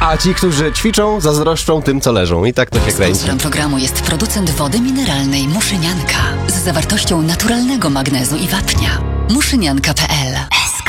A ci, którzy ćwiczą, zazdroszczą tym, co leżą. I tak to się kręci. Sponsorem programu jest producent wody mineralnej Muszynianka z zawartością naturalnego magnezu i wapnia. Muszynianka.pl